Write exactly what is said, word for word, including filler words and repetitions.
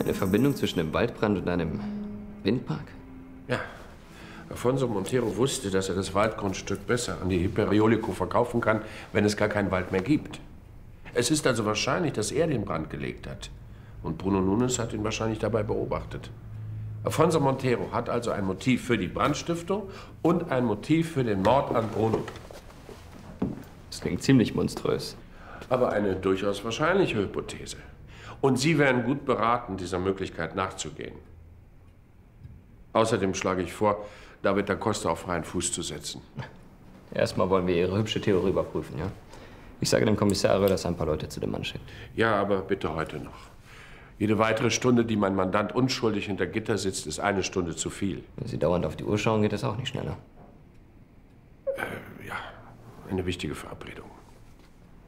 Eine Verbindung zwischen dem Waldbrand und einem Windpark? Ja. Afonso Montero wusste, dass er das Waldgrundstück besser an die Hyperiolico verkaufen kann, wenn es gar keinen Wald mehr gibt. Es ist also wahrscheinlich, dass er den Brand gelegt hat. Und Bruno Nunes hat ihn wahrscheinlich dabei beobachtet. Afonso Montero hat also ein Motiv für die Brandstiftung und ein Motiv für den Mord an Bruno. Das klingt ziemlich monströs. Aber eine durchaus wahrscheinliche Hypothese. Und Sie wären gut beraten, dieser Möglichkeit nachzugehen. Außerdem schlage ich vor, David da Costa auf freien Fuß zu setzen. Erstmal wollen wir Ihre hübsche Theorie überprüfen, ja? Ich sage dem Kommissar, dass er ein paar Leute zu dem Mann schickt. Ja, aber bitte heute noch. Jede weitere Stunde, die mein Mandant unschuldig hinter Gitter sitzt, ist eine Stunde zu viel. Wenn Sie dauernd auf die Uhr schauen, geht das auch nicht schneller. Äh, ja, eine wichtige Verabredung.